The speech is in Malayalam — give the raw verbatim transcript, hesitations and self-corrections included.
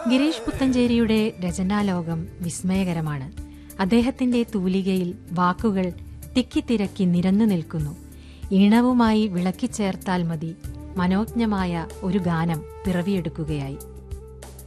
ഗിരീഷ് പുത്തഞ്ചേരിയുടെ രചനാലോകം വിസ്മയകരമാണ്. അദ്ദേഹത്തിന്റെ തൂലികയിൽ വാക്കുകൾ തിക്കിത്തിരക്കി നിരന്നു നിൽക്കുന്നു. ഈണവുമായി വിളക്കിച്ചേർത്താൽ മതി മനോജ്ഞമായ ഒരു ഗാനം പിറവിയെടുക്കുകയായി.